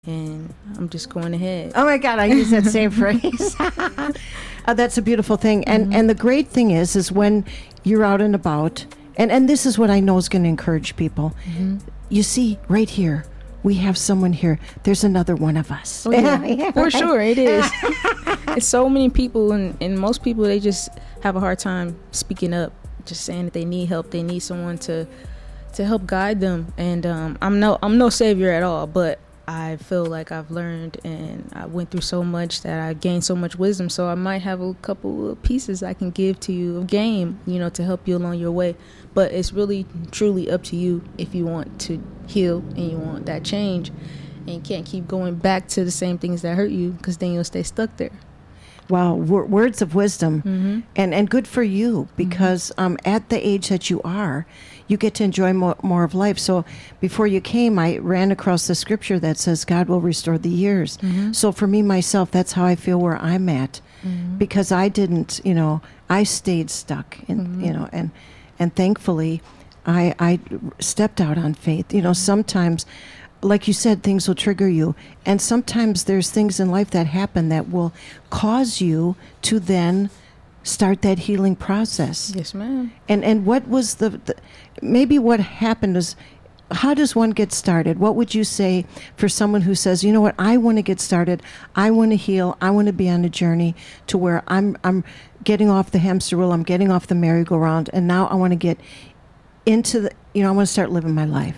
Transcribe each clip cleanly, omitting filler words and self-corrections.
and I'm just going ahead. Oh my God, I use that same phrase. That's a beautiful thing. And the great thing is when you're out and about, and this is what I know is going to encourage people. You see, right here, we have someone here. There's another one of us. Oh, yeah. For sure, it is. It's so many people, and most people, they just have a hard time speaking up, just saying that they need help. They need someone to help guide them. And I'm no savior at all, but I feel like I've learned and I went through so much that I gained so much wisdom. So I might have a couple of pieces I can give to you of game, to help you along your way. But it's really, truly up to you if you want to heal and you want that change. And you can't keep going back to the same things that hurt you, because then you'll stay stuck there. Wow, words of wisdom. And good for you, because at the age that you are, you get to enjoy more of life. So before you came, I ran across the scripture that says God will restore the years. So for me, myself, that's how I feel where I'm at, because I didn't, I stayed stuck, and thankfully I stepped out on faith. Sometimes, like you said, things will trigger you. And sometimes there's things in life that happen that will cause you to then start that healing process. Yes, ma'am. And what was maybe what happened is, how does one get started? What would you say for someone who says, you know what, I want to get started, I want to heal, I want to be on a journey to where I'm getting off the hamster wheel, I'm getting off the merry-go-round, and now I want to get into I want to start living my life?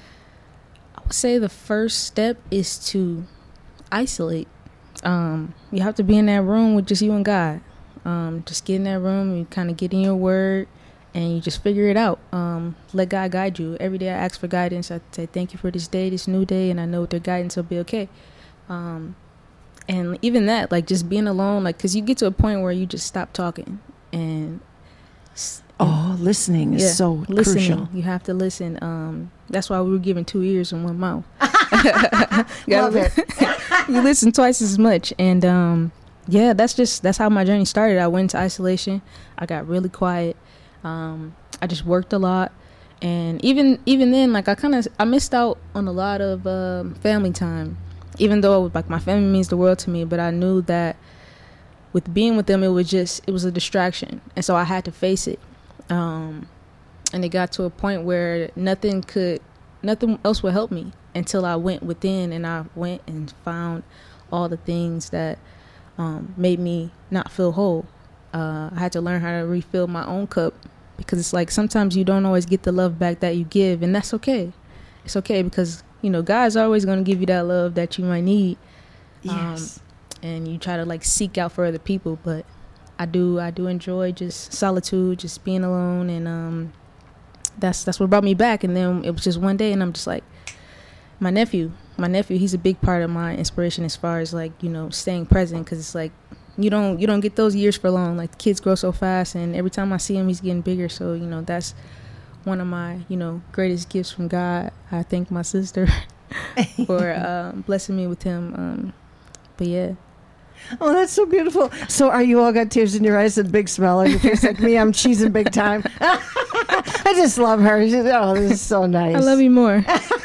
Say the first step is to isolate. You have to be in that room with just you and God. Just get in that room, you kind of get in your word, and you just figure it out. Let God guide you. Every day I ask for guidance. I say, thank you for this day, this new day, and I know with their guidance I'll be okay. And even that, like just being alone, like, because you get to a point where you just stop talking and listening is so crucial. You have to listen. That's why we were given 2 ears and 1 mouth. Love it. You listen twice as much. And that's how my journey started. I went into isolation. I got really quiet. I just worked a lot. And even then, like I missed out on a lot of family time. Even though like my family means the world to me, but I knew that with being with them, it was a distraction. And so I had to face it. And it got to a point where nothing else would help me until I went within, and I went and found all the things that made me not feel whole. I had to learn how to refill my own cup, because it's like sometimes you don't always get the love back that you give, and that's okay. It's okay, because God's always going to give you that love that you might need. Yes. And you try to like seek out for other people, but I do enjoy just solitude, just being alone, and that's what brought me back. And then it was just one day, and I'm just like, my nephew, he's a big part of my inspiration as far as like staying present, because it's like you don't get those years for long. Like kids grow so fast, and every time I see him, he's getting bigger. So that's one of my greatest gifts from God. I thank my sister for blessing me with him. But yeah. Oh, that's so beautiful. So are you all got tears in your eyes and a big smile on your face like me? I'm cheesing big time. I just love her. This is so nice. I love you more.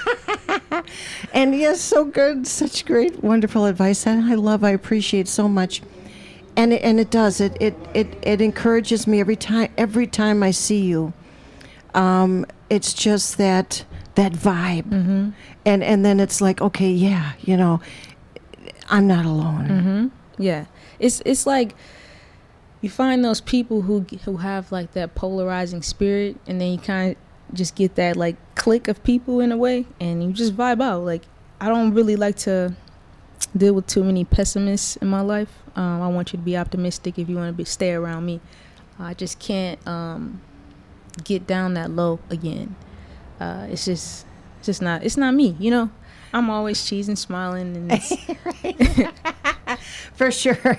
And yes, so good. Such great, wonderful advice. And I appreciate so much. And it does. It encourages me every time I see you. It's just that vibe. And then it's like, okay, yeah, I'm not alone. Yeah, it's like you find those people who have like that polarizing spirit, and then you kind of just get that like clique of people in a way, and you just vibe out. Like I don't really like to deal with too many pessimists in my life. I want you to be optimistic if you want to stay around me. I just can't get down that low again. It's not me, I'm always cheesing, smiling, and for sure.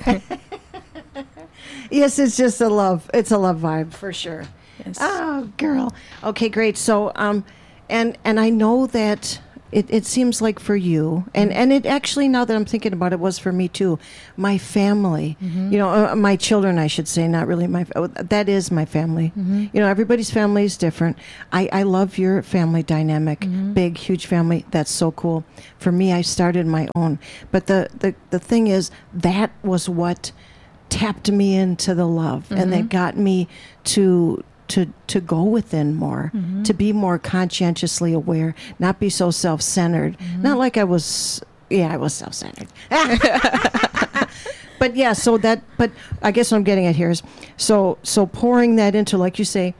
Yes, it's just a love vibe for sure. Yes. Oh, girl. Okay, great. So, and I know that it seems like for you, and it actually, now that I'm thinking about it, was for me too. My family, my children, I should say, not really that is my family. Everybody's family is different. I love your family dynamic, big, huge family. That's so cool. For me, I started my own. But the thing is, that was what tapped me into the love, and that got me to go within more, to be more conscientiously aware, not be so self-centered. Not like I was self-centered. But yeah, but I guess what I'm getting at here is, so pouring that into, like you say,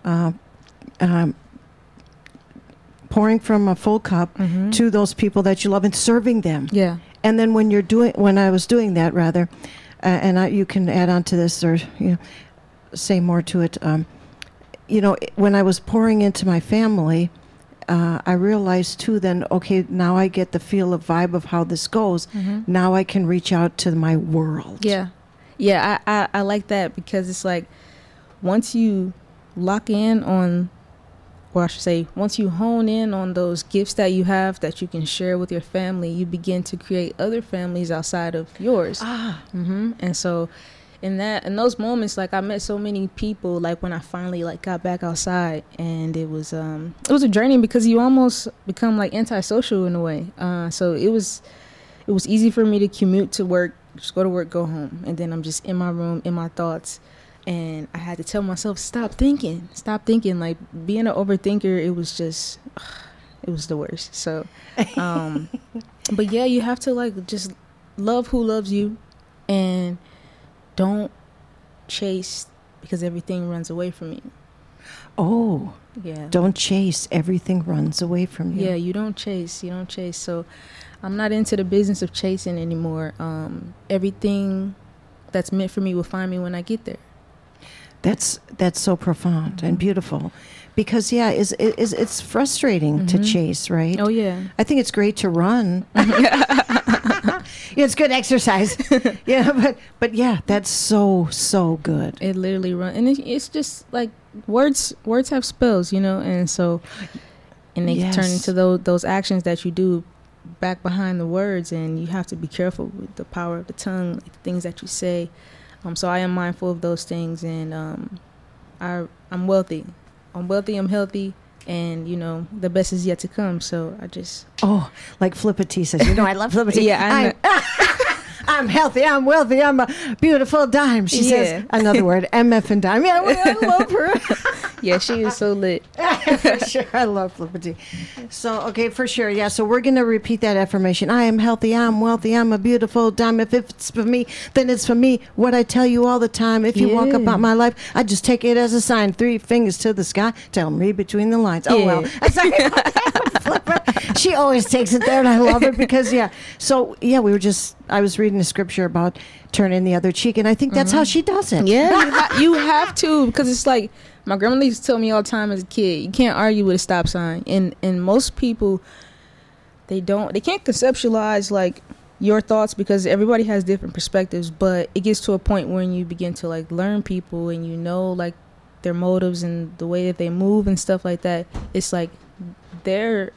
pouring from a full cup to those people that you love and serving them. Yeah. And then when I was doing that, rather, you can add on to this or say more to it. When I was pouring into my family, I realized too, then, okay, now I get the feel of vibe of how this goes. Now I can reach out to my world. Yeah. Yeah, I like that, because it's like, once you lock in on, or I should say, once you hone in on those gifts that you have that you can share with your family, you begin to create other families outside of yours. And so in those moments, like, I met so many people, like, when I finally, like, got back outside, and it was a journey, because you almost become, like, antisocial in a way. So it was easy for me to commute to work, just go to work, go home, and then I'm just in my room, in my thoughts. And I had to tell myself, stop thinking. Like, being an overthinker, it was the worst. So, but yeah, you have to, like, just love who loves you, and don't chase, because everything runs away from you. Oh, yeah. Don't chase. Everything runs away from you. Yeah, you don't chase. So I'm not into the business of chasing anymore. Everything that's meant for me will find me when I get there. That's so profound and beautiful, because it's frustrating to chase, right? Oh yeah. I think it's great to run. It's good exercise. Yeah, but yeah, that's so good. It literally runs, and it's just like words have spells, and so, and they turn into those actions that you do back behind the words, and you have to be careful with the power of the tongue, like the things that you say. So I am mindful of those things, and I'm wealthy. I'm healthy, and the best is yet to come. So I just like Flippa T says, I love Flippa T. Yeah, I'm healthy. I'm wealthy. I'm a beautiful dime. She says another word, MF and dime. Yeah, I love her. Yeah, she is so lit. For sure. I love Flippa T. So, okay, for sure. Yeah, so we're going to repeat that affirmation. I am healthy. I'm wealthy. I'm a beautiful dime. If it's for me, then it's for me. What I tell you all the time, if you walk about my life, I just take it as a sign. 3 fingers to the sky. Tell them, read between the lines. Oh, well. I'm sorry. Flippa. She always takes it there, and I love it because, So, I was reading a scripture about turning the other cheek, and I think that's how she does it. Yeah, you have to, because it's like, my grandmother used to tell me all the time as a kid, you can't argue with a stop sign. And most people, they can't conceptualize, like, your thoughts, because everybody has different perspectives. But it gets to a point when you begin to, like, learn people, and like, their motives and the way that they move and stuff like that. It's like their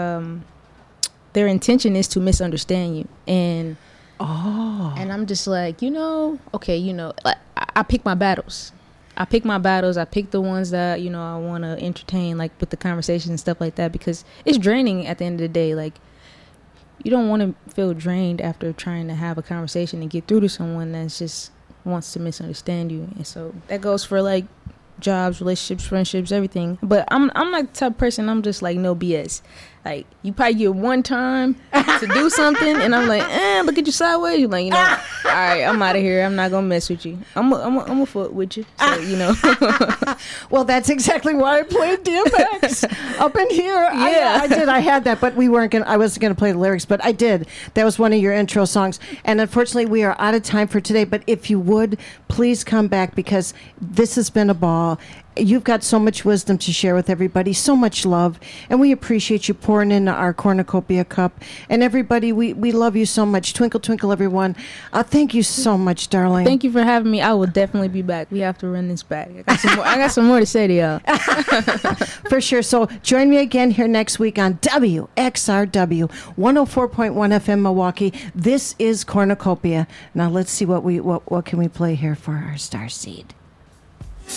intention is to misunderstand you. And I'm just like, like, I pick my battles. I pick the ones that, I want to entertain, like, with the conversation and stuff like that, because it's draining at the end of the day. Like, you don't want to feel drained after trying to have a conversation and get through to someone that's just wants to misunderstand you. And so that goes for, like, jobs, relationships, friendships, everything. But I'm like the type of person, I'm just like, no BS. Like, you probably get one time to do something, and I'm like, look at you sideways. You're like, all right, I'm out of here. I'm not gonna mess with you. I'm a foot with you. So, Well, that's exactly why I played DMX up in here. Yeah, I did. I had that, but I wasn't gonna play the lyrics, but I did. That was one of your intro songs, and unfortunately, we are out of time for today. But if you would, please come back, because this has been a ball. you've got so much wisdom to share with everybody, so much love, and we appreciate you pouring into our cornucopia cup. And everybody, we love you so much. Twinkle, twinkle, everyone. Thank you so much, darling. Thank you for having me. I will definitely be back. We have to run this back. I got some more to say to y'all. For sure. So join me again here next week on WXRW 104.1 FM Milwaukee. This is Cornucopia. Now let's see what can we play here for our Starseed.